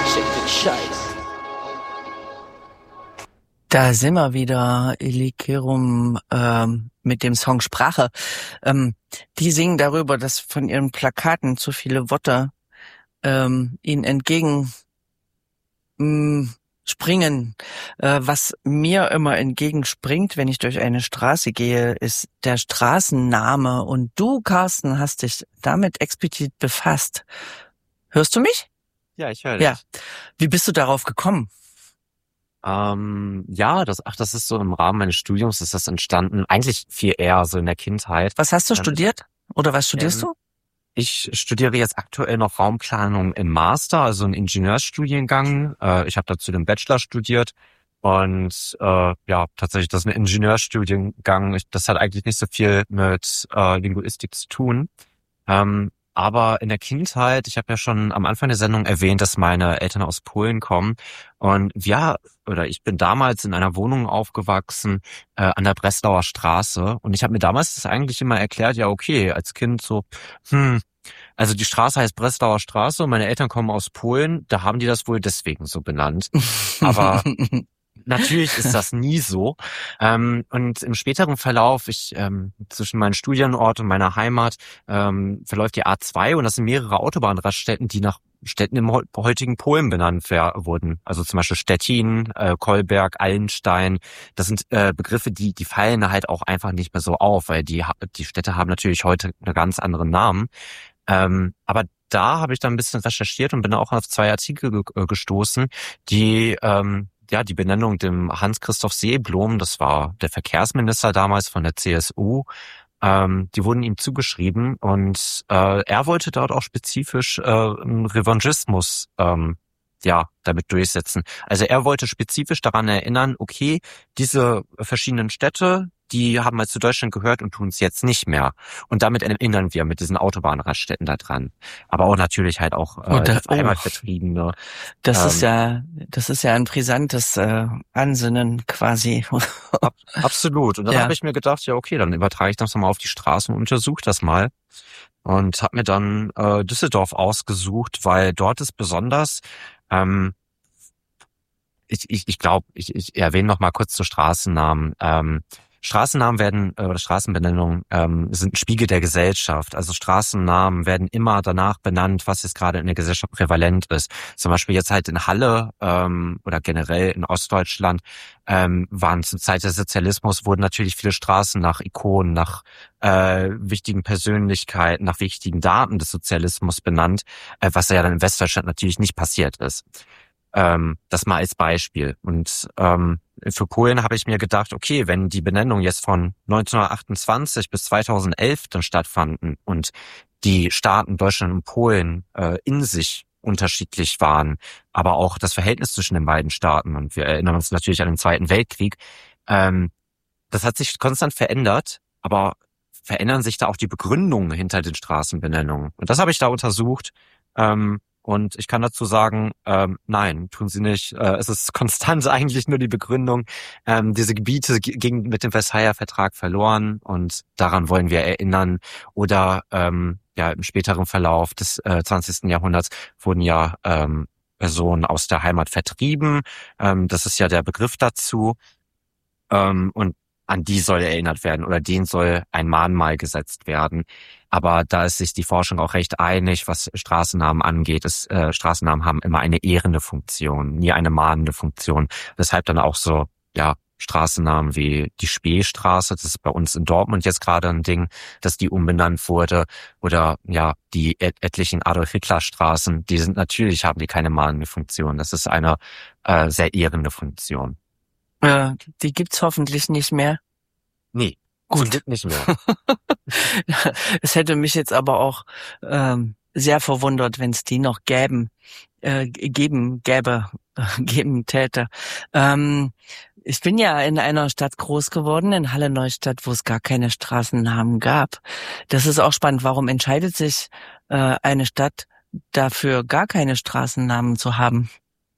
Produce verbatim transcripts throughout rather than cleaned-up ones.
Da sind wir wieder, Eli Kerum, ähm, mit dem Song Sprache. Ähm, die singen darüber, dass von ihren Plakaten zu viele Worte ähm, ihnen entgegen mh, springen. Äh, was mir immer entgegenspringt, wenn ich durch eine Straße gehe, ist der Straßenname. Und du, Carsten, hast dich damit explizit befasst. Hörst du mich? Ja, ich höre dich. Ja. Wie bist du darauf gekommen? Ähm, ja, das, ach, das ist so im Rahmen meines Studiums ist das entstanden. Eigentlich viel eher so in der Kindheit. Was hast du Ähm, studiert? Oder was studierst ähm, du? Ich studiere jetzt aktuell noch Raumplanung im Master, also einen Ingenieursstudiengang. Äh, ich habe dazu den Bachelor studiert und äh, ja, tatsächlich, das ist ein Ingenieurstudiengang. Ich, das hat eigentlich nicht so viel mit äh, Linguistik zu tun. Ähm, aber in der Kindheit, ich habe ja schon am Anfang der Sendung erwähnt, dass meine Eltern aus Polen kommen. Und ja, oder ich bin damals in einer Wohnung aufgewachsen äh, an der Breslauer Straße. Und ich habe mir damals das eigentlich immer erklärt, ja okay, als Kind so, hm, also die Straße heißt Breslauer Straße und meine Eltern kommen aus Polen, da haben die das wohl deswegen so benannt. Aber natürlich ist das nie so. Ähm, und im späteren Verlauf, ich ähm, zwischen meinem Studienort und meiner Heimat ähm, verläuft die A zwei und das sind mehrere Autobahnraststätten, die nach Städten im heutigen Polen benannt wurden. Also zum Beispiel Stettin, äh, Kolberg, Allenstein. Das sind äh, Begriffe, die die fallen halt auch einfach nicht mehr so auf, weil die die Städte haben natürlich heute einen ganz anderen Namen. Ähm, aber da habe ich dann ein bisschen recherchiert und bin auch auf zwei Artikel ge- gestoßen, die ähm, ja die Benennung dem Hans-Christoph Seeblom, das war der Verkehrsminister damals von der C S U, ähm, die wurden ihm zugeschrieben und äh, er wollte dort auch spezifisch äh, einen Revanchismus ähm, ja damit durchsetzen. Also er wollte spezifisch daran erinnern, okay, diese verschiedenen Städte, die haben mal zu Deutschland gehört und tun es jetzt nicht mehr. Und damit erinnern wir mit diesen Autobahnraststätten da dran. Aber auch natürlich halt auch äh, Oder, die Heimatvertriebene. Das Ähm, ist ja, das ist ja ein brisantes äh, Ansinnen quasi. ab, absolut. Und dann Ja. habe ich mir gedacht, ja okay, dann übertrage ich das nochmal auf die Straßen und untersuche das mal. Und habe mir dann äh, Düsseldorf ausgesucht, weil dort ist besonders, ähm, ich ich, ich glaube, ich, ich erwähne noch mal kurz zu Straßennamen. Ähm, Straßennamen werden, äh, oder Straßenbenennungen ähm, sind ein Spiegel der Gesellschaft. Also Straßennamen werden immer danach benannt, was jetzt gerade in der Gesellschaft prävalent ist. Zum Beispiel jetzt halt in Halle ähm, oder generell in Ostdeutschland ähm, waren zur Zeit des Sozialismus wurden natürlich viele Straßen nach Ikonen, nach äh, wichtigen Persönlichkeiten, nach wichtigen Daten des Sozialismus benannt, äh, was ja dann in Westdeutschland natürlich nicht passiert ist. Ähm, das mal als Beispiel. Und ähm, für Polen habe ich mir gedacht, okay, wenn die Benennung jetzt von neunzehnhundertachtundzwanzig bis zweitausendelf dann stattfanden und die Staaten Deutschland und Polen äh, in sich unterschiedlich waren, aber auch das Verhältnis zwischen den beiden Staaten, und wir erinnern uns natürlich an den Zweiten Weltkrieg, ähm, das hat sich konstant verändert, aber verändern sich da auch die Begründungen hinter den Straßenbenennungen. Und das habe ich da untersucht. Ähm, Und ich kann dazu sagen, ähm, nein, tun sie nicht. Äh, es ist konstant eigentlich nur die Begründung, ähm, diese Gebiete gingen mit dem Versailler Vertrag verloren und daran wollen wir erinnern. Oder ähm, ja, im späteren Verlauf des äh, zwanzigsten Jahrhunderts wurden ja ähm, Personen aus der Heimat vertrieben. Ähm, das ist ja der Begriff dazu. Ähm, und an die soll erinnert werden oder denen soll ein Mahnmal gesetzt werden. Aber da ist sich die Forschung auch recht einig, was Straßennamen angeht. Es, äh, Straßennamen haben immer eine ehrende Funktion, nie eine mahnende Funktion. Deshalb dann auch so, ja, Straßennamen wie die Speestraße, das ist bei uns in Dortmund jetzt gerade ein Ding, dass die umbenannt wurde. Oder ja, die et- etlichen Adolf-Hitler-Straßen, die sind natürlich, haben die keine mahnende Funktion. Das ist eine äh, sehr ehrende Funktion. Äh, die gibt's hoffentlich nicht mehr. Nee, Gut. zum Glück nicht mehr. Es hätte mich jetzt aber auch ähm, sehr verwundert, wenn es die noch gäben, äh, geben, gäbe, äh, geben täte. Ähm, ich bin ja in einer Stadt groß geworden, in Halle-Neustadt, wo es gar keine Straßennamen gab. Das ist auch spannend. Warum entscheidet sich äh, eine Stadt dafür, gar keine Straßennamen zu haben?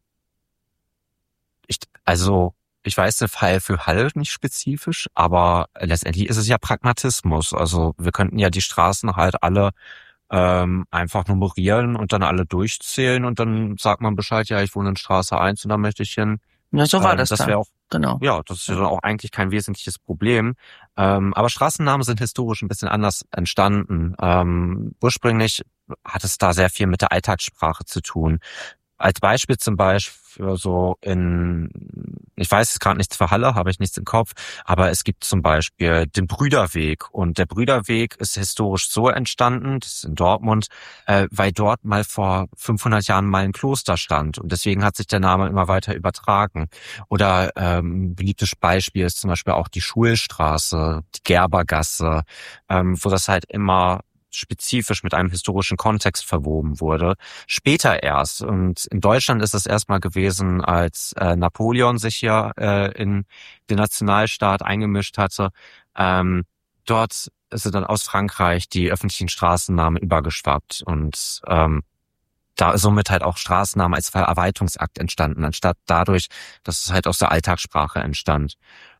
Ich, also, ich weiß den Fall für Halle nicht spezifisch, aber letztendlich ist es ja Pragmatismus. Also wir könnten ja die Straßen halt alle ähm, einfach nummerieren und dann alle durchzählen und dann sagt man Bescheid, ja, ich wohne in Straße eins und da möchte ich hin. Ja, so war Ähm, das das da. wäre auch, Genau. ja, das ist ja Ja. dann auch eigentlich kein wesentliches Problem. Ähm, aber Straßennamen sind historisch ein bisschen anders entstanden. Ähm, ursprünglich hat es da sehr viel mit der Alltagssprache zu tun. Als Beispiel zum Beispiel so in, ich weiß jetzt gerade nichts für Halle, habe ich nichts im Kopf, aber es gibt zum Beispiel den Brüderweg und der Brüderweg ist historisch so entstanden, das ist in Dortmund, äh, weil dort mal vor fünfhundert Jahren mal ein Kloster stand und deswegen hat sich der Name immer weiter übertragen. Oder ähm, ein beliebtes Beispiel ist zum Beispiel auch die Schulstraße, die Gerbergasse, ähm, wo das halt immer spezifisch mit einem historischen Kontext verwoben wurde. Später erst. Und in Deutschland ist es erstmal gewesen, als äh, Napoleon sich hier äh, in den Nationalstaat eingemischt hatte. Ähm, dort ist dann aus Frankreich die öffentlichen Straßennamen übergeschwappt und ähm, da ist somit halt auch Straßennamen als Verarbeitungsakt entstanden, anstatt dadurch, dass es halt aus der Alltagssprache entstand.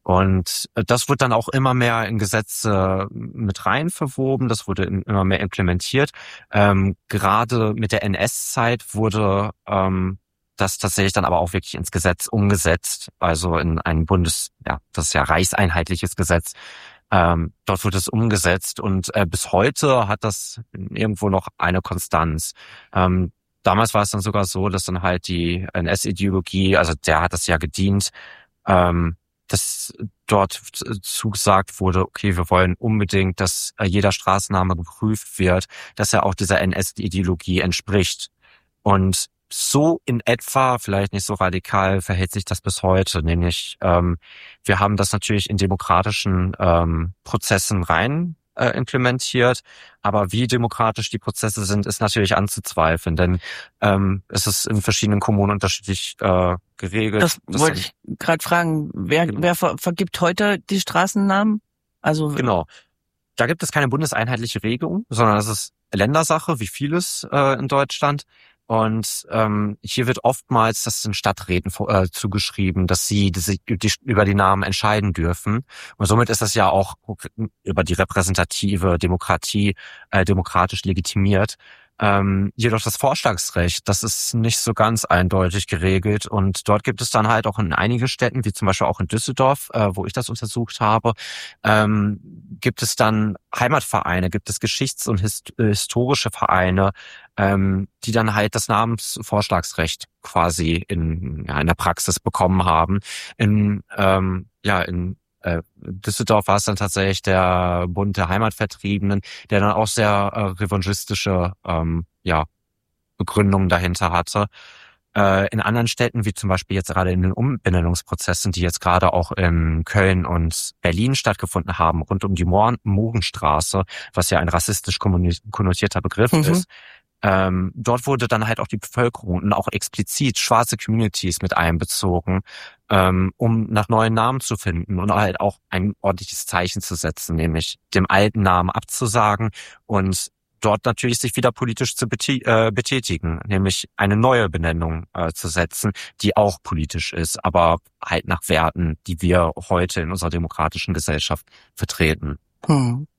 Und das wird dann auch immer mehr in Gesetze mit rein verwoben, das wurde immer mehr implementiert. Ähm, gerade mit der N S-Zeit wurde ähm, das tatsächlich dann aber auch wirklich ins Gesetz umgesetzt, also in ein Bundes, ja, das ist ja reichseinheitliches Gesetz. Ähm, dort wird es umgesetzt und äh, bis heute hat das irgendwo noch eine Konstanz. Ähm, Damals war es dann sogar so, dass dann halt die N S-Ideologie, also der hat das ja gedient, ähm, dass dort zugesagt wurde, okay, wir wollen unbedingt, dass jeder Straßenname geprüft wird, dass er auch dieser N S-Ideologie entspricht. Und so in etwa, vielleicht nicht so radikal, verhält sich das bis heute. Nämlich, ähm, wir haben das natürlich in demokratischen ähm, Prozessen rein äh, implementiert, aber wie demokratisch die Prozesse sind, ist natürlich anzuzweifeln, denn ähm, es ist in verschiedenen Kommunen unterschiedlich äh, geregelt. Das, das wollte ich gerade fragen. Wer, genau. wer ver vergibt heute die Straßennamen? Also genau. Da gibt es keine bundeseinheitliche Regelung, sondern es ist Ländersache, wie vieles äh, in Deutschland. Und ähm, hier wird oftmals das den Stadträten äh, zugeschrieben, dass sie die, die, über die Namen entscheiden dürfen. Und somit ist das ja auch über die repräsentative Demokratie äh, demokratisch legitimiert. Ähm, jedoch das Vorschlagsrecht, das ist nicht so ganz eindeutig geregelt und dort gibt es dann halt auch in einigen Städten, wie zum Beispiel auch in Düsseldorf, äh, wo ich das untersucht habe, ähm, gibt es dann Heimatvereine, gibt es Geschichts- und Hist- historische Vereine, ähm, die dann halt das Namensvorschlagsrecht quasi in, ja, in der Praxis bekommen haben. In, ähm, ja, in äh, Düsseldorf war es dann tatsächlich der Bund der Heimatvertriebenen, der dann auch sehr äh, revanchistische ähm, ja, Begründungen dahinter hatte. Äh, in anderen Städten, wie zum Beispiel jetzt gerade in den Umbenennungsprozessen, die jetzt gerade auch in Köln und Berlin stattgefunden haben, rund um die Mohrenstraße, was ja ein rassistisch konnotierter Begriff mhm. ist, Ähm, dort wurde dann halt auch die Bevölkerung und auch explizit schwarze Communities mit einbezogen, ähm, um nach neuen Namen zu finden und halt auch ein ordentliches Zeichen zu setzen, nämlich dem alten Namen abzusagen und dort natürlich sich wieder politisch zu beti- äh, betätigen, nämlich eine neue Benennung äh, zu setzen, die auch politisch ist, aber halt nach Werten, die wir heute in unserer demokratischen Gesellschaft vertreten. Hm.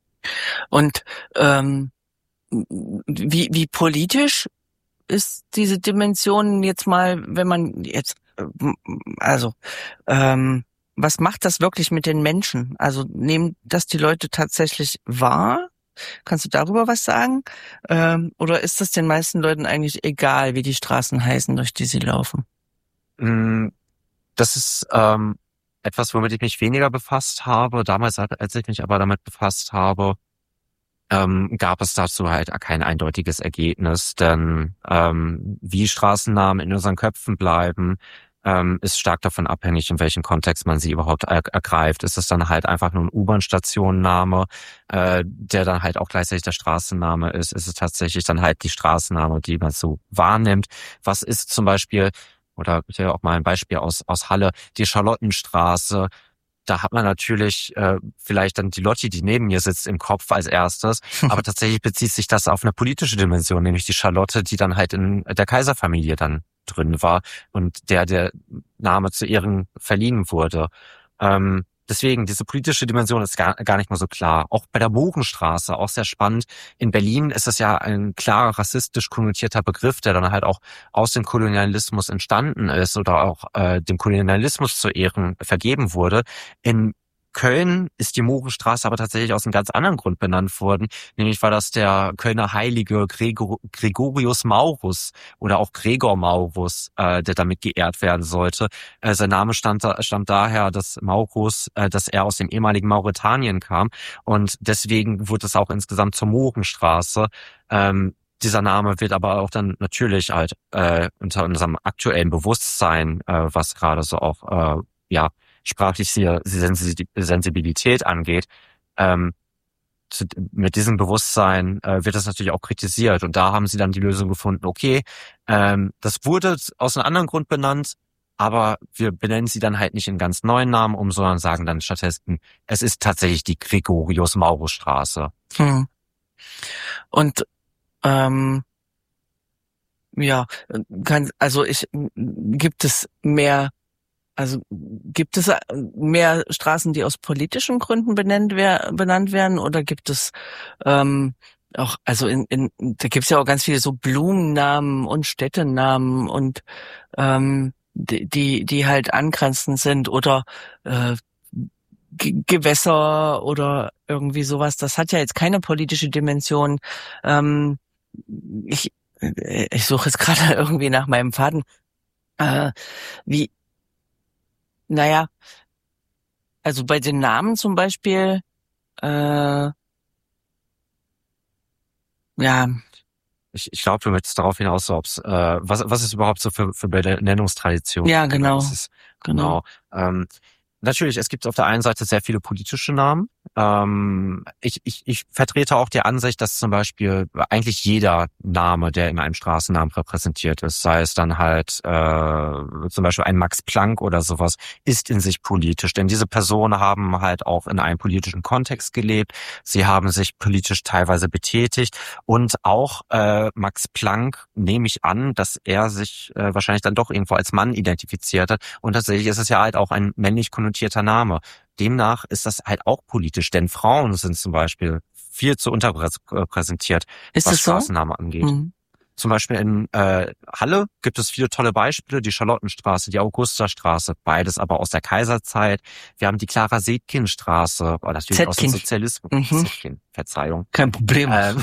Und ähm Wie, wie politisch ist diese Dimension jetzt mal, wenn man jetzt, also, ähm, was macht das wirklich mit den Menschen? Also nehmen das die Leute tatsächlich wahr? Kannst du darüber was sagen? Ähm, oder ist das den meisten Leuten eigentlich egal, wie die Straßen heißen, durch die sie laufen? Das ist ähm, etwas, womit ich mich weniger befasst habe. Damals, als ich mich aber damit befasst habe, Ähm, gab es dazu halt kein eindeutiges Ergebnis, denn ähm, wie Straßennamen in unseren Köpfen bleiben, ähm, ist stark davon abhängig, in welchem Kontext man sie überhaupt er- ergreift. Ist es dann halt einfach nur ein U-Bahn-Stationenname, äh, der dann halt auch gleichzeitig der Straßenname ist? Ist es tatsächlich dann halt die Straßenname, die man so wahrnimmt? Was ist zum Beispiel, oder ja auch mal ein Beispiel aus aus Halle, die Charlottenstraße? Da hat man natürlich äh, vielleicht dann die Lotti, die neben mir sitzt, im Kopf als erstes. Aber tatsächlich bezieht sich das auf eine politische Dimension, nämlich die Charlotte, die dann halt in der Kaiserfamilie dann drin war und der der Name zu Ehren verliehen wurde. Ähm, deswegen, diese politische Dimension ist gar, gar nicht mal so klar. Auch bei der Mohrenstraße, auch sehr spannend. In Berlin ist es ja ein klar rassistisch konnotierter Begriff, der dann halt auch aus dem Kolonialismus entstanden ist oder auch äh, dem Kolonialismus zu Ehren vergeben wurde. In Köln ist die Mohrenstraße aber tatsächlich aus einem ganz anderen Grund benannt worden, nämlich war das der Kölner Heilige Gregor, Gregorius Maurus oder auch Gregor Maurus, äh, der damit geehrt werden sollte. Äh, sein Name stammt, stammt daher, dass Maurus, äh, dass er aus dem ehemaligen Mauretanien kam und deswegen wurde es auch insgesamt zur Mohrenstraße. Ähm, dieser Name wird aber auch dann natürlich halt äh, unter unserem aktuellen Bewusstsein, äh, was gerade so auch äh, ja sprachliche Sensibilität angeht, ähm, zu, mit diesem Bewusstsein äh, wird das natürlich auch kritisiert. Und da haben sie dann die Lösung gefunden, okay, ähm, das wurde aus einem anderen Grund benannt, aber wir benennen sie dann halt nicht in ganz neuen Namen um, sondern sagen dann stattdessen, es ist tatsächlich die Gregorius-Maurus-Straße. Hm. Und ähm, ja, kann, also ich gibt es mehr Also gibt es mehr Straßen, die aus politischen Gründen benannt, wer, benannt werden, oder gibt es ähm, auch, also in, in da gibt es ja auch ganz viele so Blumennamen und Städtenamen und ähm, die, die die halt angrenzend sind oder äh, G- Gewässer oder irgendwie sowas. Das hat ja jetzt keine politische Dimension. Ähm, ich ich suche jetzt gerade irgendwie nach meinem Faden. Äh, wie Naja, also bei den Namen zum Beispiel, äh, ja, Ich, ich glaube, du möchtest darauf hinaus, ob's, äh, was, was ist überhaupt so für, für Benennungstradition? ja, genau, Das ist, genau. genau. Ähm, natürlich, es gibt auf der einen Seite sehr viele politische Namen. Ähm, ich, ich, ich vertrete auch die Ansicht, dass zum Beispiel eigentlich jeder Name, der in einem Straßennamen repräsentiert ist, sei es dann halt äh, zum Beispiel ein Max Planck oder sowas, ist in sich politisch. Denn diese Personen haben halt auch in einem politischen Kontext gelebt. Sie haben sich politisch teilweise betätigt. Und auch äh, Max Planck, nehme ich an, dass er sich äh, wahrscheinlich dann doch irgendwo als Mann identifiziert hat. Und tatsächlich ist es ja halt auch ein männlich konnotierter Name. Demnach ist das halt auch politisch, denn Frauen sind zum Beispiel viel zu unterrepräsentiert, Ist was das so? Straßennamen angeht. Hm. Zum Beispiel in äh, Halle gibt es viele tolle Beispiele, die Charlottenstraße, die Augustastraße, beides aber aus der Kaiserzeit. Wir haben die Clara-Zetkin-Straße, oh, natürlich aus dem Zetkin. Sozialismus. Mhm. Zetkin, Verzeihung. Kein Problem. Ähm,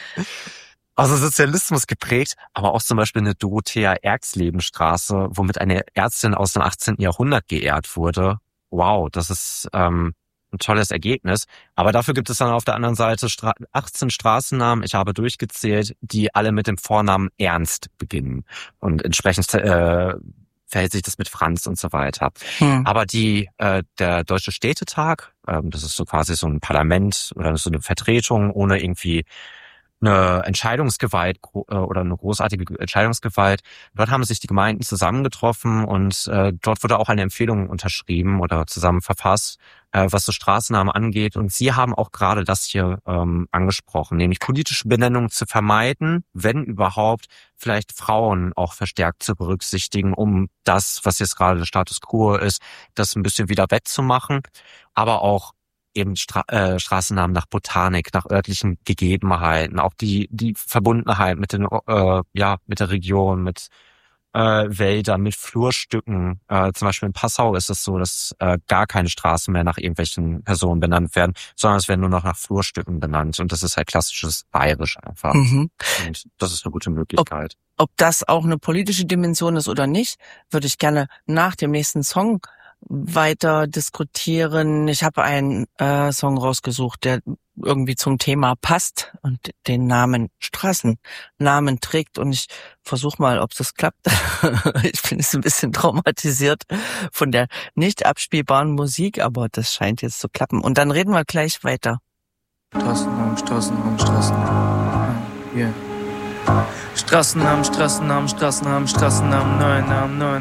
aus dem Sozialismus geprägt, aber auch zum Beispiel eine Dorothea-Erxleben-Straße, womit eine Ärztin aus dem achtzehnten Jahrhundert geehrt wurde. Wow, das ist ähm, ein tolles Ergebnis. Aber dafür gibt es dann auf der anderen Seite Stra- achtzehn Straßennamen, ich habe durchgezählt, die alle mit dem Vornamen Ernst beginnen. Und entsprechend äh, verhält sich das mit Franz und so weiter. Hm. Aber die äh, der Deutsche Städtetag, ähm, das ist so quasi so ein Parlament oder so eine Vertretung ohne irgendwie eine Entscheidungsgewalt äh, oder eine großartige Entscheidungsgewalt. Dort haben sich die Gemeinden zusammengetroffen und äh, dort wurde auch eine Empfehlung unterschrieben oder zusammen verfasst, äh, was so Straßennamen angeht. Und Sie haben auch gerade das hier ähm, angesprochen, nämlich politische Benennungen zu vermeiden, wenn überhaupt, vielleicht Frauen auch verstärkt zu berücksichtigen, um das, was jetzt gerade der Status quo ist, das ein bisschen wieder wettzumachen, aber auch eben Stra- äh, Straßennamen nach Botanik, nach örtlichen Gegebenheiten, auch die die Verbundenheit mit den äh, ja mit der Region, mit äh, Wäldern, mit Flurstücken. Äh, zum Beispiel in Passau ist es so, dass äh, gar keine Straßen mehr nach irgendwelchen Personen benannt werden, sondern es werden nur noch nach Flurstücken benannt. Und das ist halt klassisches Bayerisch einfach. Mhm. Und das ist eine gute Möglichkeit. Ob das auch eine politische Dimension ist oder nicht, würde ich gerne nach dem nächsten Song weiter diskutieren. Ich habe einen äh, Song rausgesucht, der irgendwie zum Thema passt und den Namen Straßennamen trägt, und ich versuche mal, ob das klappt. Ich bin jetzt ein bisschen traumatisiert von der nicht abspielbaren Musik, aber das scheint jetzt zu klappen. Und dann reden wir gleich weiter. Straßennamen, Straßennamen, Straßennamen. Yeah. Straßennamen, Straßennamen, Straßennamen, Straßennamen, neue Namen, neue